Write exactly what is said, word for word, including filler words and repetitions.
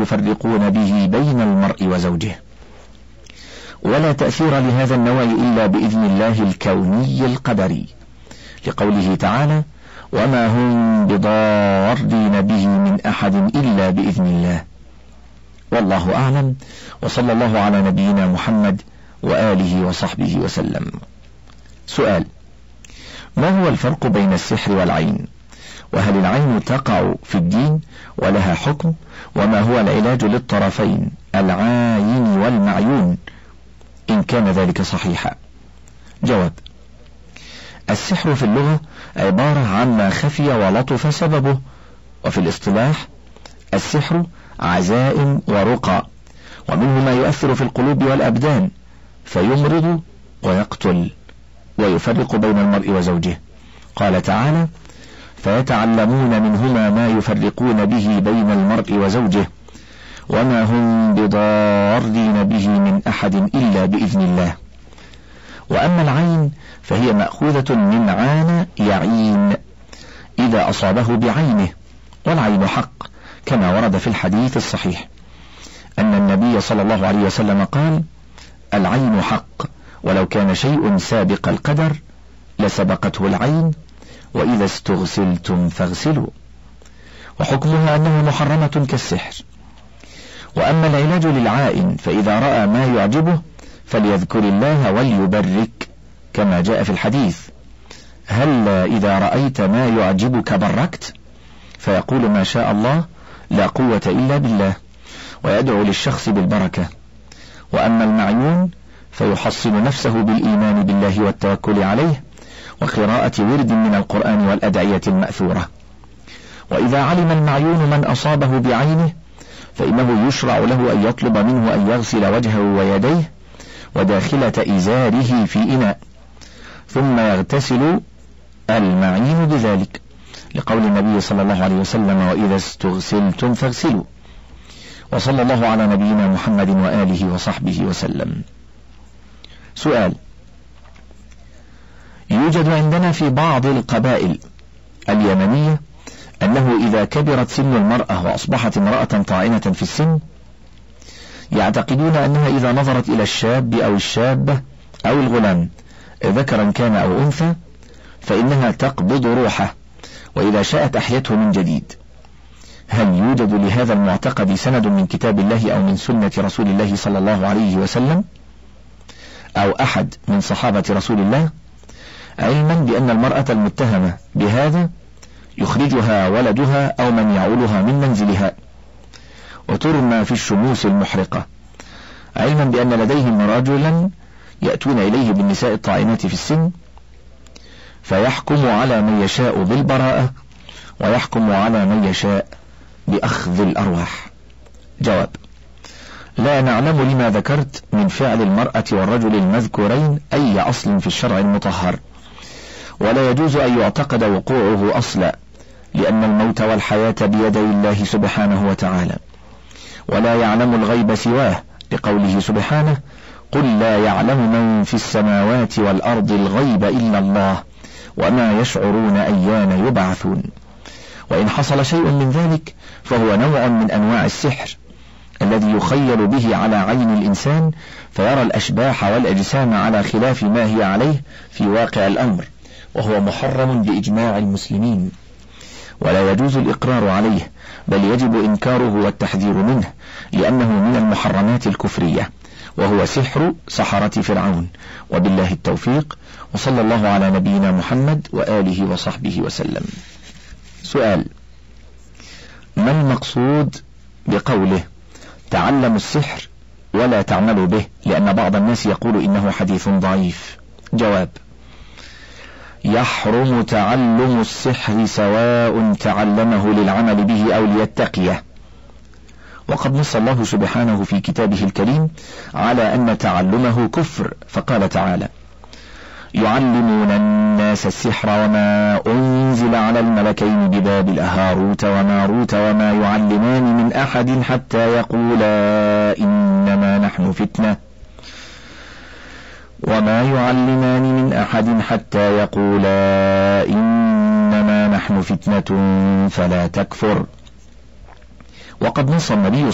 يفرقون به بين المرء وزوجه. ولا تأثير لهذا النوع إلا بإذن الله الكوني القدري، لقوله تعالى: وما هم بضارين به من أحد إلا بإذن الله. والله أعلم، وصلى الله على نبينا محمد وآله وصحبه وسلم. سؤال: ما هو الفرق بين السحر والعين؟ وهل العين تقع في الدين ولها حكم؟ وما هو العلاج للطرفين العاين والمعيون إن كان ذلك صحيحا؟ جواب: السحر في اللغة عبارة عن ما خفي ولطف سببه، وفي الاصطلاح السحر عزائم ورقى، ومنه ما يؤثر في القلوب والأبدان فيمرض ويقتل ويفرق بين المرء وزوجه. قال تعالى: فيتعلمون منهما ما يفرقون به بين المرء وزوجه وما هم بضارين به من أحد إلا بإذن الله. وأما العين فهي مأخوذة من عان يعين إذا أصابه بعينه، والعين حق، كما ورد في الحديث الصحيح أن النبي صلى الله عليه وسلم قال: العين حق، ولو كان شيء سابق القدر لسبقته العين، وإذا استغسلتم فاغسلوا. وحكمها أنه محرمة كالسحر. وأما العلاج للعائن فإذا رأى ما يعجبه فليذكر الله وليبرك، كما جاء في الحديث: هل إذا رأيت ما يعجبك بركت؟ فيقول: ما شاء الله لا قوة إلا بالله، ويدعو للشخص بالبركة. وأما المعيون فيحصن نفسه بالإيمان بالله والتوكل عليه وقراءة ورد من القرآن والأدعية المأثورة. وإذا علم المعيون من أصابه بعينه فإنه يشرع له أن يطلب منه أن يغسل وجهه ويديه وداخلة إزاره في إناء، ثم يغتسل المعين بذلك، لقول النبي صلى الله عليه وسلم: وإذا استغسلتم فاغسلوا. وصلى الله على نبينا محمد وآله وصحبه وسلم. سؤال: يوجد عندنا في بعض القبائل اليمنية أنه إذا كبرت سن المرأة وأصبحت امرأة طاعنة في السن يعتقدون أنها إذا نظرت إلى الشاب أو الشابة أو الغلام ذكرا كان أو أنثى فإنها تقبض روحه، وإذا شاءت أحيته من جديد. هل يوجد لهذا المعتقد سند من كتاب الله أو من سنة رسول الله صلى الله عليه وسلم أو أحد من صحابة رسول الله؟ علما بأن المرأة المتهمة بهذا يخرجها ولدها أو من يعولها من منزلها وترمى في الشموس المحرقة، علما بأن لديهم رجلا يأتون إليه بالنساء الطاعنات في السن فيحكم على من يشاء بالبراءة ويحكم على من يشاء بأخذ الأرواح. جواب: لا نعلم لما ذكرت من فعل المرأة والرجل المذكورين أي أصل في الشرع المطهر، ولا يجوز أن يعتقد وقوعه أصلا، لأن الموت والحياة بيدي الله سبحانه وتعالى، ولا يعلم الغيب سواه، لقوله سبحانه: قل لا يعلم من في السماوات والأرض الغيب إلا الله وما يشعرون أيان يبعثون. وإن حصل شيء من ذلك فهو نوع من أنواع السحر الذي يخيل به على عين الإنسان فيرى الأشباح والأجسام على خلاف ما هي عليه في واقع الأمر، وهو محرم بإجماع المسلمين، ولا يجوز الإقرار عليه، بل يجب إنكاره والتحذير منه، لأنه من المحرمات الكفرية، وهو سحر سحرة فرعون. وبالله التوفيق، وصلى الله على نبينا محمد وآله وصحبه وسلم. سؤال: ما المقصود بقوله تعلموا السحر ولا تعملوا به، لأن بعض الناس يقول إنه حديث ضعيف؟ جواب: يحرم تعلم السحر سواء تعلمه للعمل به أو ليتقيه، وقد نص الله سبحانه في كتابه الكريم على أن تعلمه كفر، فقال تعالى: يعلمون الناس السحر وما أنزل على الملكين ببابل هاروت وماروت وما يعلمان من أحد حتى يقولا إنما نحن فتنة وما يعلمان من أحد حتى يقولا إنما نحن فتنة فلا تكفر. وقد نص النبي